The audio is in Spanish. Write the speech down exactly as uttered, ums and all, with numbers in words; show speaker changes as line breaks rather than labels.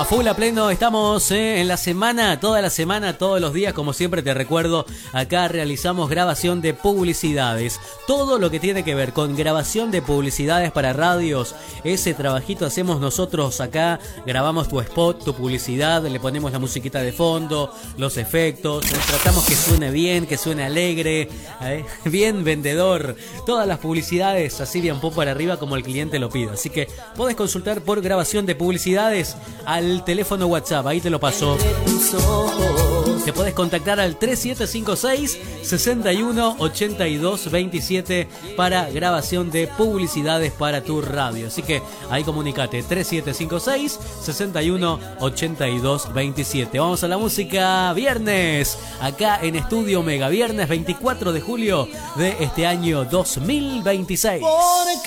full a pleno, estamos eh, en la semana, toda la semana, todos los días, como siempre te recuerdo, acá realizamos grabación de publicidades. Todo lo que tiene que ver con grabación de publicidades para radios, ese trabajito hacemos nosotros acá, grabamos tu spot, tu publicidad, le ponemos la musiquita de fondo, los efectos, eh, tratamos que suene bien, que suene alegre, eh, bien vendedor, todas las publicidades así bien pop para arriba como el cliente lo pide. Así que podés consultar por grabación de publicidades al teléfono WhatsApp, ahí te lo paso. Te podés contactar al tres siete cinco seis, seis uno ocho dos dos siete para grabación de publicidades para tu radio. Así que ahí comunicate, tres siete cinco seis, seis uno ocho dos dos siete. Vamos a la música, viernes, acá en Estudio Mega, viernes veinticuatro de julio de este año dos mil veintiséis.